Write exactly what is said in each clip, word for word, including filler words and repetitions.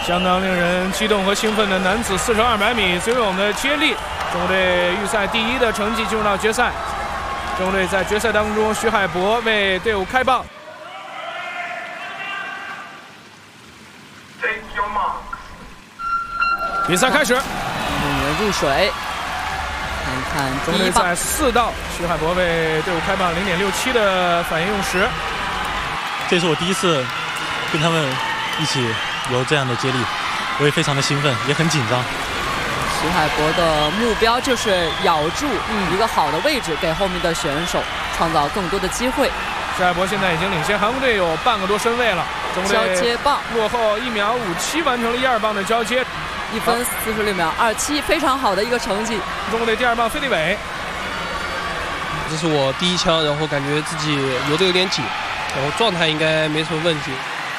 相当令人激动和兴奋的男子四乘二百米自由泳的接力，中国队预赛第一的成绩进入到决赛。中国队在决赛当中，徐海博为队伍开棒。比赛开始， 运员入水。看看中国队在四道，徐海博为队伍开棒零点六七的反应用时。 这是我第一次跟他们一起游这样的接力，我也非常的兴奋，也很紧张。 徐海博的目标就是咬住一个好的位置，给后面的选手创造更多的机会。 徐海博现在已经领先韩国队有半个多身位了。中国队交接棒落后一秒五七，完成了一二棒的交接。 一分四十六秒二七，非常好的一个成绩。 中国队第二棒费立伟， 这是我第一枪，然后感觉自己游得有点紧，然后状态应该没什么问题。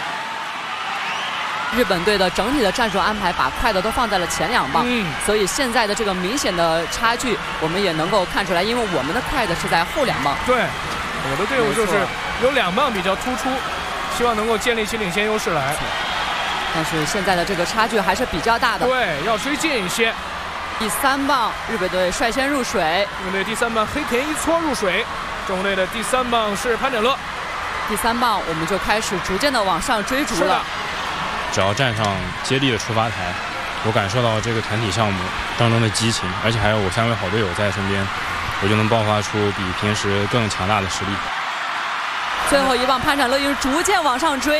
日本队的整体的战术安排把快的都放在了前两棒，嗯，所以现在的这个明显的差距我们也能够看出来，因为我们的快的是在后两棒。 对，我的队伍就是有两棒比较突出，希望能够建立起领先优势来。 但是现在的这个差距还是比较大的， 对，要追近一些。 第三棒，日本队率先入水。 日本队第三棒黑田一撮入水，中国队的第三棒是潘展乐。 第三棒我们就开始逐渐的往上追逐了。 只要站上接力的出发台，我感受到这个团体项目当中的激情，而且还有我三位好队友在身边，我就能爆发出比平时更强大的实力。 最后一棒潘展乐又逐渐往上追。